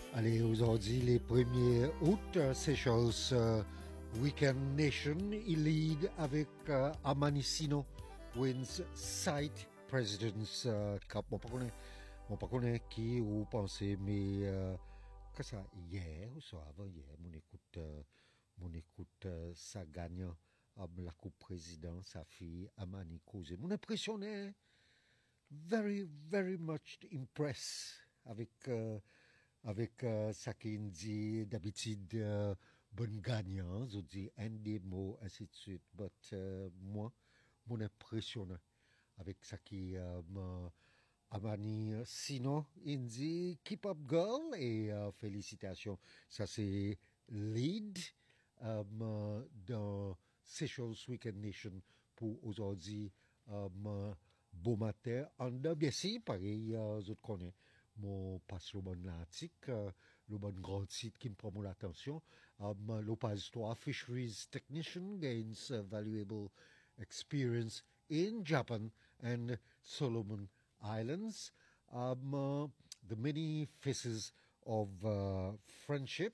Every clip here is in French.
Allez, aujourd'hui, les 1er août, Seychelles Weekend Nation, il lead avec Amanicino wins site President's Cup. Bon, pas connaître qui ou penser, mais que ça, hier ou ça, avant hier, mon écoute ça gagne la Coupe Président, sa fille Amani Kouzé. Mon impressionné, very, very much impressed avec ça qu'il dit d'habitude bon gagnant, je dis un des mots, ainsi de suite. But moi, mon impressionné avec ça qui m'a Amani sinon, il dit keep up girl et félicitations. Ça c'est lead dans Seychelles Weekend Nation pour aujourd'hui. Beau matin, en bien si, pareil, je te connais. Mon passe le bon Atlantique, le bon grand site qui me prend mon attention. Le passe 3, Fisheries Technician gains valuable experience in Japan and Solomon Islands. The many faces of friendship,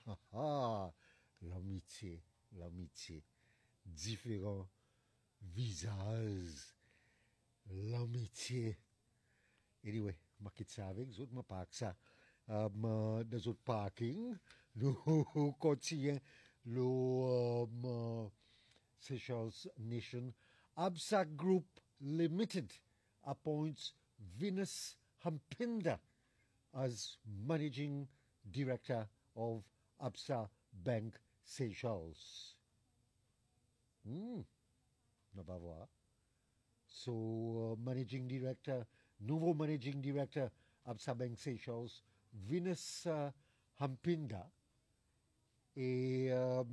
l'amitié, différents visages, l'amitié. Anyway, je quitte ça avec vous, je parle ça. Dans le parking, nous continuons le Seychelles Nation. Absa Group Limited appoints Venus Hampinda as Managing Director of Absa Bank Seychelles. On va voir. So, Managing Director, nouveau Managing Director Absa Bank Seychelles, Venus Hampinda, et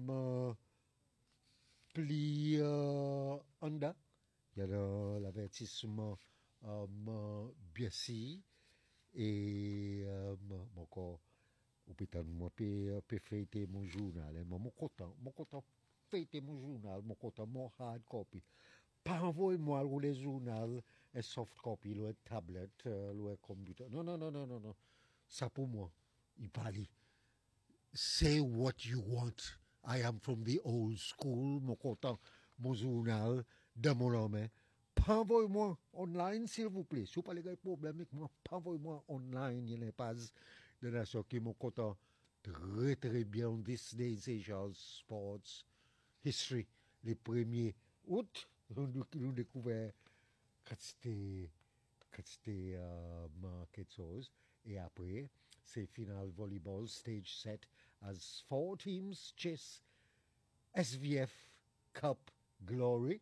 pli anda, il y a l'avertissement Biassi, et encore, au pétan, moi, peux fêter mon journal, mon content, fêter mon journal, mon content, mon hard copy. Pas envoyez-moi le journal, un soft copy, le tablette, le computer. Non. Ça pour moi, il parle. Say what you want. I am from the old school, mon content, mon journal, dans mon main. Pas envoyez-moi online, s'il vous plaît. Si vous parlez de problème avec moi, pas envoyez-moi online. Il n'y a pas de nation qui mon content très très bien. This day, Seychelles Sports History, les 1er août. Nous découvert quand c'était quelque chose. Et après, c'est final volleyball stage set as 4 teams chase SVF Cup Glory.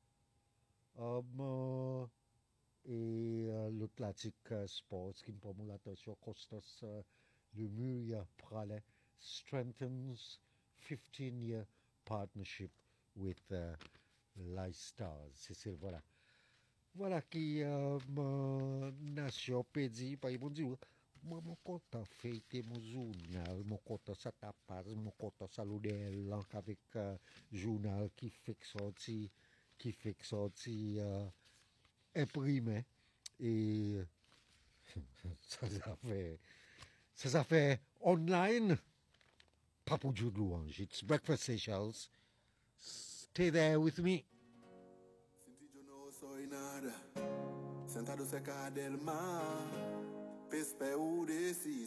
Et l'Atlantic Sports qui me prend l'attention, Costas le Muria Prale strengthens 15-year partnership with Light Stars. C'est voilà. Voilà qui ma nation pédi par bon Dieu. Moi mon content fêter mon journal, mon content ça tapas, mon content saluder avec journal qui fait sorti imprimé et ça fait online pas pour Jude Louange. It's Breakfast Seychelles. Stay there with me. Soy nada, sentado cerca del mar, pespe o